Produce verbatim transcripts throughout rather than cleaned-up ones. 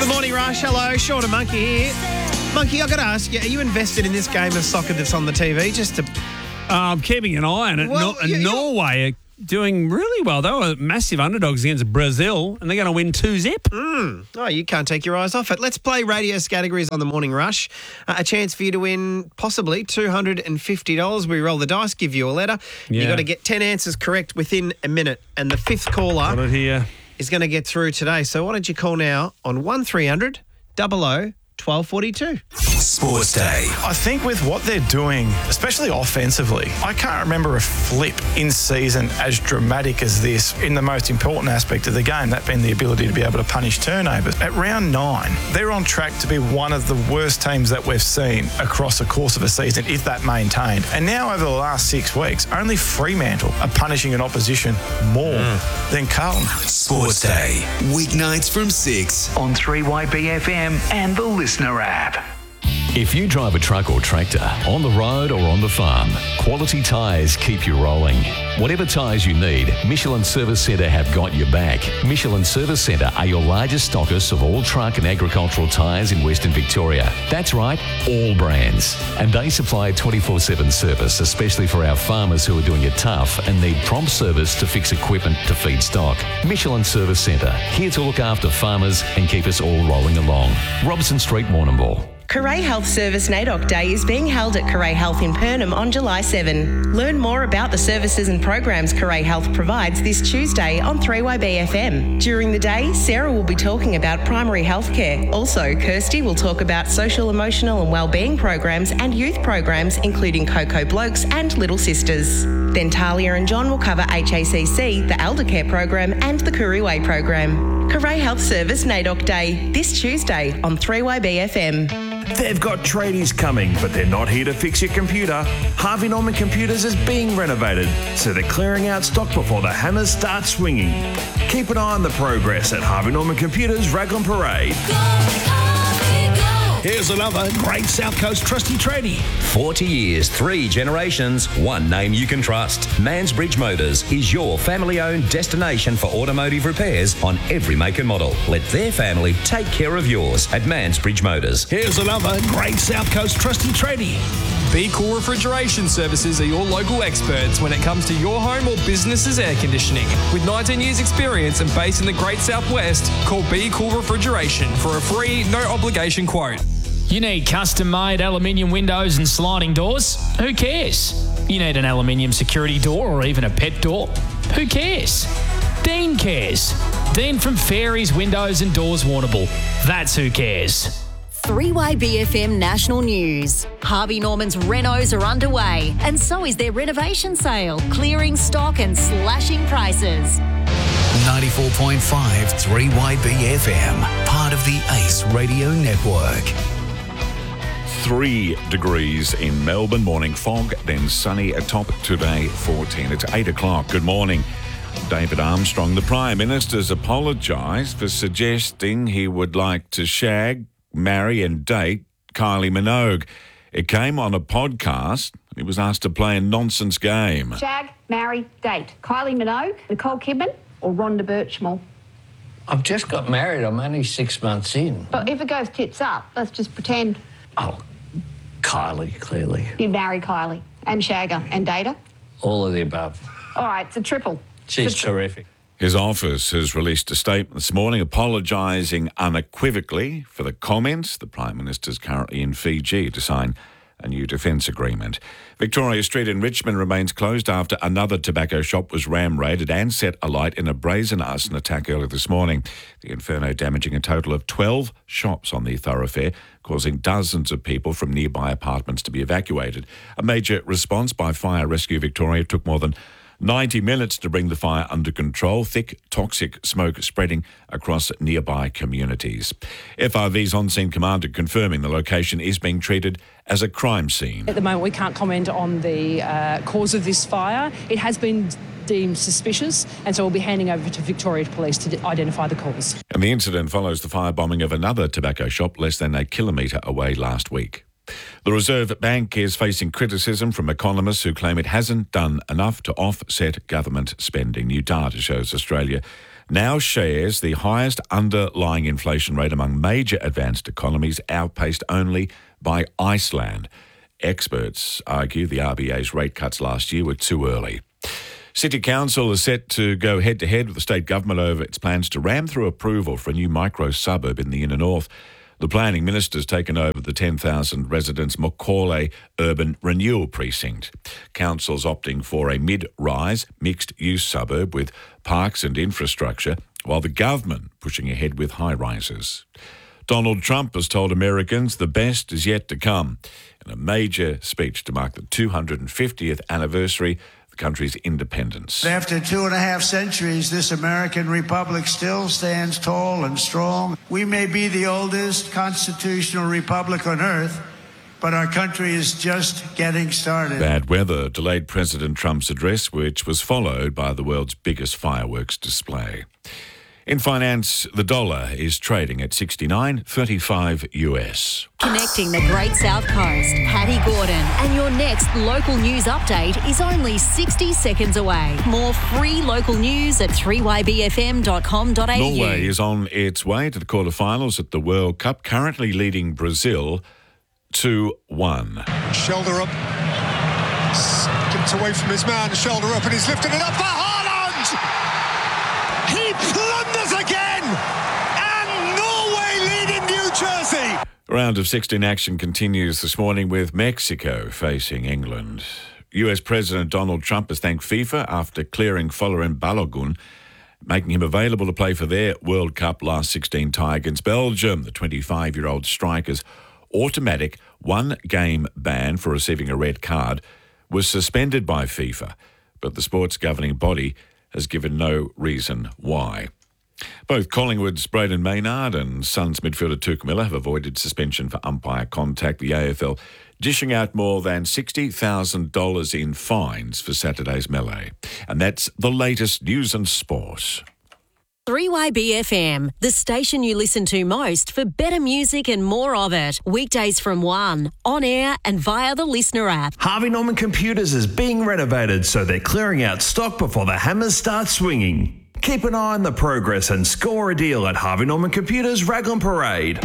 Good morning, Rush. Hello, Sean and Monkey here. Monkey, I've got to ask you, are you invested in this game of soccer that's on the T V? Just to... Uh, I'm keeping an eye on it. Well, no- you- you- Norway are doing really well. They were massive underdogs against Brazil, and they're going to win two zip. Mm. Oh, you can't take your eyes off it. Let's play radio categories on the Morning Rush. Uh, a chance for you to win possibly two hundred fifty dollars. We roll the dice, give you a letter. Yeah. You've got to get ten answers correct within a minute. And the fifth caller Got it here. is going to get through today. So why don't you call now on one three hundred double oh twelve forty-two. Sports Day. I think with what they're doing, especially offensively, I can't remember a flip in season as dramatic as this in the most important aspect of the game, that being the ability to be able to punish turnovers. At round nine, they're on track to be one of the worst teams that we've seen across the course of a season, if that maintained. And now over the last six weeks, only Fremantle are punishing an opposition more mm. than Carlton. Sports Day. Weeknights from six on three Y B F M and the Listener app. If you drive a truck or tractor, on the road or on the farm, Quality Tyres keep you rolling. Whatever tyres you need, Michelin Service Centre have got your back. Michelin Service Centre are your largest stockists of all truck and agricultural tyres in Western Victoria. That's right, all brands. And they supply twenty-four seven service, especially for our farmers who are doing it tough and need prompt service to fix equipment to feed stock. Michelin Service Centre, here to look after farmers and keep us all rolling along. Robson Street, Warrnambool. Carray Health Service NAIDOC Day is being held at Carray Health in Purnham on July seventh. Learn more about the services and programs Carray Health provides this Tuesday on three Y B F M. During the day, Sarah will be talking about primary healthcare. Also, Kirsty will talk about social, emotional and wellbeing programs and youth programs, including Coco Blokes and Little Sisters. Then Talia and John will cover H A C C, the Elder Care program and the Kuriway program. Carray Health Service NAIDOC Day this Tuesday on three Y B F M. They've got tradies coming, but they're not here to fix your computer. Harvey Norman Computers is being renovated, so they're clearing out stock before the hammers start swinging. Keep an eye on the progress at Harvey Norman Computers Raglan Parade. Here's another great South Coast trusty tradie. forty years, three generations, one name you can trust. Mansbridge Motors is your family-owned destination for automotive repairs on every make and model. Let their family take care of yours at Mansbridge Motors. Here's another great South Coast trusty tradie. Be Cool Refrigeration Services are your local experts when it comes to your home or business's air conditioning. With nineteen years experience and based in the Great Southwest, call Be Cool Refrigeration for a free, no obligation quote. You need custom-made aluminium windows and sliding doors? Who cares? You need an aluminium security door or even a pet door? Who cares? Dean cares. Dean from Fairies Windows and Doors Warrnambool. That's who cares. three Y B F M National News. Harvey Norman's renos are underway, and so is their renovation sale, clearing stock and slashing prices. ninety-four point five three Y B F M, part of the Ace Radio Network. Three degrees in Melbourne, morning fog, then sunny atop today, fourteen. It's eight o'clock. Good morning. David Armstrong, the Prime Minister's apologised for suggesting he would like to shag, marry and date Kylie Minogue. It came on a podcast. He was asked to play a nonsense game. Shag, marry, date. Kylie Minogue, Nicole Kidman or Rhonda Birchmore? I've just got married. I'm only six months in. But if it goes tits up, let's just pretend. Oh, Kylie, clearly. You'd marry Kylie and shag her and date her? All of the above. All right, it's a triple. She's terrific. His office has released a statement this morning apologising unequivocally for the comments. The Prime Minister's currently in Fiji to sign a new defence agreement. Victoria Street in Richmond remains closed after another tobacco shop was ram-raided and set alight in a brazen arson attack earlier this morning. The inferno damaging a total of twelve shops on the thoroughfare, causing dozens of people from nearby apartments to be evacuated. A major response by Fire Rescue Victoria took more than ninety minutes to bring the fire under control, thick, toxic smoke spreading across nearby communities. F R V's on-scene commander confirming the location is being treated as a crime scene. At the moment, we can't comment on the uh, cause of this fire. It has been deemed suspicious, and so we'll be handing over to Victoria Police to identify the cause. And the incident follows the firebombing of another tobacco shop less than a kilometre away last week. The Reserve Bank is facing criticism from economists who claim it hasn't done enough to offset government spending. New data shows Australia now shares the highest underlying inflation rate among major advanced economies, outpaced only by Iceland. Experts argue the R B A's rate cuts last year were too early. City Council is set to go head-to-head with the state government over its plans to ram through approval for a new micro-suburb in the inner north. The planning minister's taken over the ten thousand residents Macaulay Urban Renewal Precinct. Council's opting for a mid-rise, mixed-use suburb with parks and infrastructure, while the government pushing ahead with high-rises. Donald Trump has told Americans the best is yet to come in a major speech to mark the two hundred fiftieth anniversary the country's independence. After two and a half centuries, this American republic still stands tall and strong. We may be the oldest constitutional republic on earth, but our country is just getting started. Bad weather delayed President Trump's address, which was followed by the world's biggest fireworks display. In finance, the dollar is trading at sixty-nine thirty-five U S. Connecting the Great South Coast, Patty Gordon, and your next local news update is only sixty seconds away. More free local news at three y b f m dot com dot a u. Norway is on its way to the quarterfinals at the World Cup, currently leading Brazil two one. Shoulder up, skipped away from his man, shoulder up, and he's lifted it up for Haaland! He plunders again, and Norway lead in New Jersey. Round of sixteen action continues this morning with Mexico facing England. U S President Donald Trump has thanked FIFA after clearing Folarin Balogun, making him available to play for their World Cup last sixteen tie against Belgium. The twenty-five-year-old striker's automatic one-game ban for receiving a red card was suspended by FIFA, but the sport's governing body has given no reason why. Both Collingwood's Braden Maynard and Suns midfielder Tuke Miller have avoided suspension for umpire contact. The A F L dishing out more than sixty thousand dollars in fines for Saturday's melee. And that's the latest news and sport. three Y B F M, the station you listen to most for better music and more of it. Weekdays from one, on air and via the Listener app. Harvey Norman Computers is being renovated, so they're clearing out stock before the hammers start swinging. Keep an eye on the progress and score a deal at Harvey Norman Computers Raglan Parade.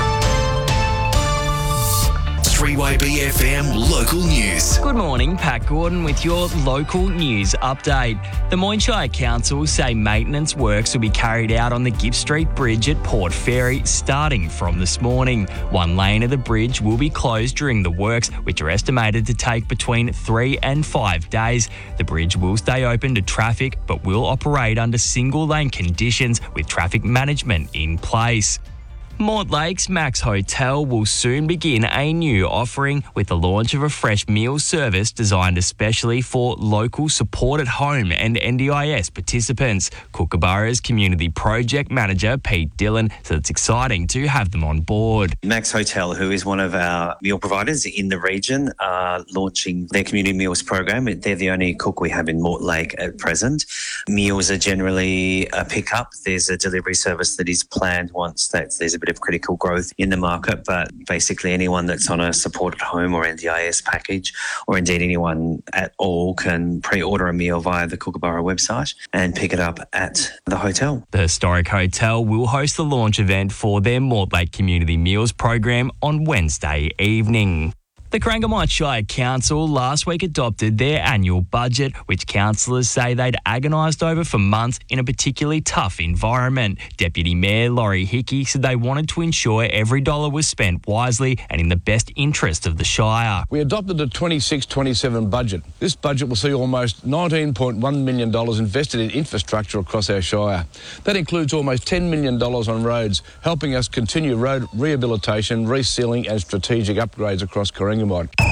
three Y B F M local news. Good morning, Pat Gordon with your local news update. The Moyne Council say maintenance works will be carried out on the Gibb Street Bridge at Port Fairy starting from this morning. One lane of the bridge will be closed during the works, which are estimated to take between three and five days. The bridge will stay open to traffic but will operate under single lane conditions with traffic management in place. Mortlake's Max Hotel will soon begin a new offering with the launch of a fresh meal service designed especially for local support at home and N D I S participants. Kookaburra's community project manager Pete Dillon said it's exciting to have them on board. Max Hotel, who is one of our meal providers in the region, are launching their community meals program. They're the only cook we have in Mortlake at present. Meals are generally a pickup. There's a delivery service that is planned once that there's a bit of critical growth in the market, but basically anyone that's on a supported home or N D I S package, or indeed anyone at all, can pre-order a meal via the Kookaburra website and pick it up at the hotel. The historic hotel will host the launch event for their Mortlake Community Meals program on Wednesday evening. The Corangamite Shire Council last week adopted their annual budget, which councillors say they'd agonised over for months in a particularly tough environment. Deputy Mayor Laurie Hickey said they wanted to ensure every dollar was spent wisely and in the best interest of the Shire. We adopted the twenty-six twenty-seven budget. This budget will see almost nineteen point one million dollars invested in infrastructure across our Shire. That includes almost ten million dollars on roads, helping us continue road rehabilitation, resealing and strategic upgrades across Corangamite.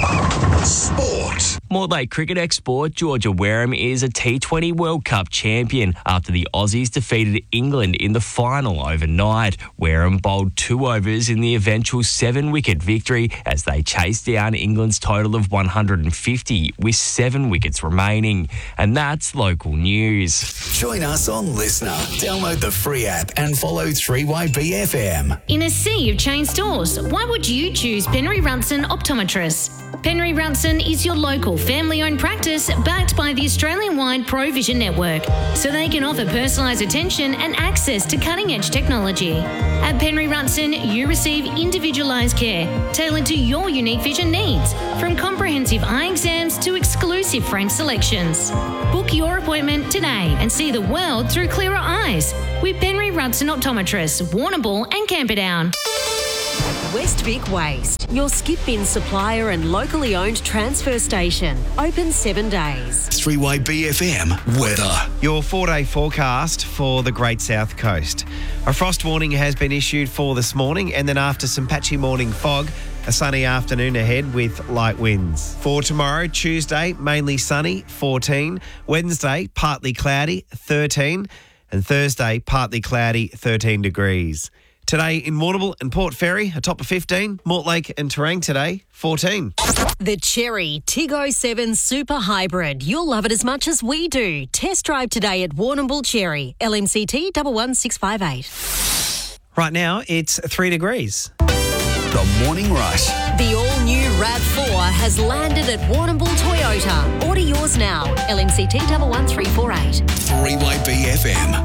Sport. Mortlake cricket export Georgia Wareham is a T twenty World Cup champion after the Aussies defeated England in the final overnight. Wareham bowled two overs in the eventual seven-wicket victory as they chased down England's total of one hundred fifty with seven wickets remaining. And that's local news. Join us on Listener. Download the free app and follow three Y B F M. In a sea of chain stores, why would you choose Penry Runson Optometrists? Penry Runson Rutson is your local family-owned practice backed by the Australian-wide Provision Network, so they can offer personalised attention and access to cutting-edge technology. At Penry Rutson, you receive individualised care tailored to your unique vision needs, from comprehensive eye exams to exclusive frame selections. Book your appointment today and see the world through clearer eyes with Penry Rutson Optometrists, Warrnambool and Camperdown. West Vic Waste, your skip bin supplier and locally owned transfer station. Open seven days. three Y B F M weather. Your four-day forecast for the Great South Coast. A frost warning has been issued for this morning, and then after some patchy morning fog, a sunny afternoon ahead with light winds. For tomorrow, Tuesday, mainly sunny, fourteen. Wednesday, partly cloudy, thirteen. And Thursday, partly cloudy, thirteen degrees. Today in Warrnambool and Port Fairy, a top of fifteen. Mortlake and Terang today, fourteen. The Cherry Tig oh seven Super Hybrid. You'll love it as much as we do. Test drive today at Warrnambool Cherry. L M C T one one six five eight. Right now, it's three degrees. The Morning Rush. The all-new RAV four has landed at Warrnambool Toyota. Order yours now. L M C T one one three four eight. three Y B F M.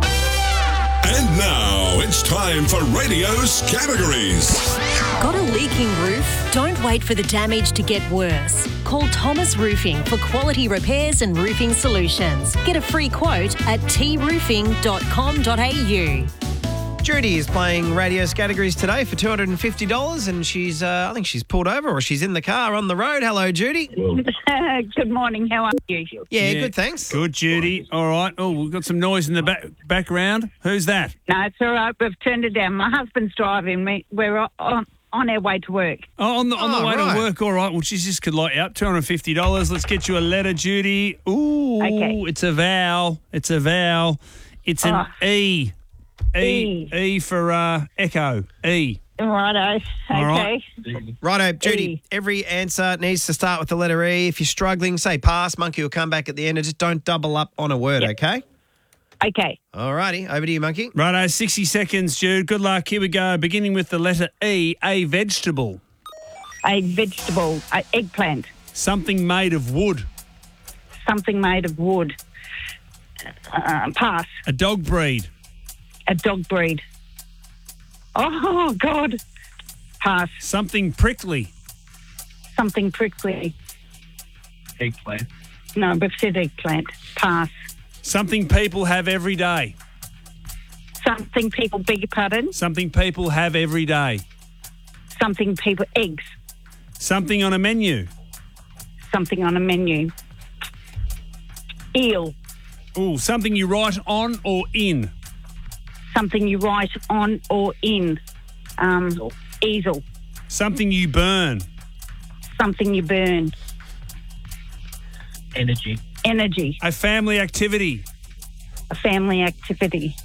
And now it's time for Radio's categories. Got a leaking roof? Don't wait for the damage to get worse. Call Thomas Roofing for quality repairs and roofing solutions. Get a free quote at t roofing dot com dot a u. Judy is playing Radio's categories today for two hundred fifty dollars, and she's, uh, I think she's pulled over or she's in the car on the road. Hello, Judy. Good morning. How are you? Yeah, good, thanks. Good, Judy. All right. Oh, we've got some noise in the back background. Who's that? No, it's all right. We've turned it down. My husband's driving me. We're on, on our way to work. Oh, on the, on Oh, the way right. to work. All right. Well, she's just could light you up. two hundred fifty dollars. Let's get you a letter, Judy. Ooh, Okay. it's a vowel. It's a vowel. It's an Oh. E. E. E for uh, echo. E. Righto. All Okay. right. Righto, Judy. Every answer needs to start with the letter E. If you're struggling, say pass. Monkey will come back at the end, and just don't double up on a word, okay? Okay. All righty. Over to you, Monkey. Righto, sixty seconds, Jude. Good luck. Here we go. Beginning with the letter E, a vegetable. A vegetable. A eggplant. Something made of wood. Something made of wood. Uh, pass. A dog breed. A dog breed. Oh, God. Pass. Something prickly. Something prickly. Eggplant. No, we've said eggplant. Pass. Something people have every day. Something people, beg your pardon? Something people have every day. Something people, eggs. Something on a menu. Something on a menu. Eel. Ooh, something you write on or in. Something you write on or in. Um, easel. Something you burn. Something you burn. Energy. Energy. A family activity. A family activity.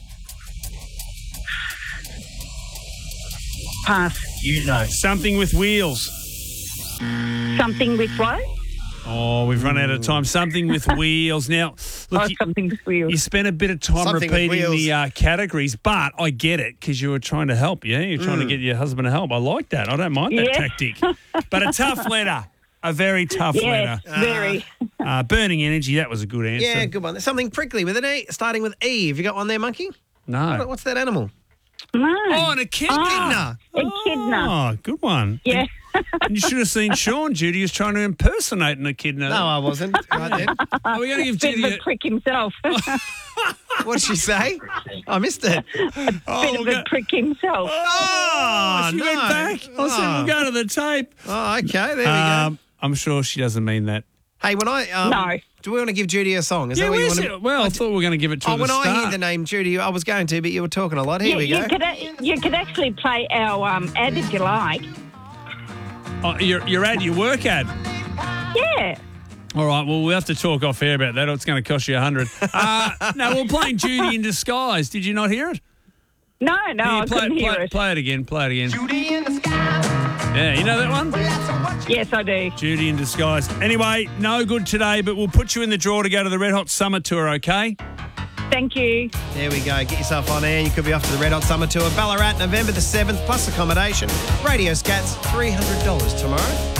Pass. You know. Something with wheels. Something with what? Oh, we've run out of time. Something with wheels. Now, look, Oh, you, something with wheels. you spent a bit of time Something with repeating wheels. the uh, categories, but I get it because you were trying to help, yeah? You're trying to Mm. get your husband to help. I like that. I don't mind that Yeah. tactic. But a tough letter. A very tough Yes, letter. very. Uh, burning energy, that was a good answer. Yeah, good one. There's something prickly with an E, starting with E. Have you got one there, Monkey? No. What- What's that animal? No. Oh, and a echidna. Ah, echidna. Oh, good one. Yeah. And you should have seen Sean. Judy was trying to impersonate an echidna. No, I wasn't. Right then. Are we going to give Bit Judy of a prick himself. What did she say? I missed it. Bit of a prick himself. Oh, she no. went back. I said, Oh. we'll go to the tape. Oh, okay. There we Um, go. I'm sure she doesn't mean that. Hey, when I... Um, No. Do we want to give Judy a song? Is Yeah, that what you where's want to... it? Well, I thought we were going to give it to Oh, her when to I hear start. the name Judy, I was going to, but you were talking a lot. Here you, we go. You could, a- you could actually play our um, ad if you like. Oh, your, your ad, your work ad. Yeah. All right, well, we'll have to talk off air about that. Or it's going to cost you a hundred. Uh, no, we're playing Judy in Disguise. Did you not hear it? No, no, Here, I play, couldn't hear play, it. play it again. Play it again. Judy in Disguise. Yeah, you know that one? Yes, I do. Judy in Disguise. Anyway, no good today, but we'll put you in the draw to go to the Red Hot Summer Tour, okay? Thank you. There we go. Get yourself on air. You could be off to the Red Hot Summer Tour. Ballarat, November the seventh, plus accommodation. Radio Scats, three hundred dollars tomorrow.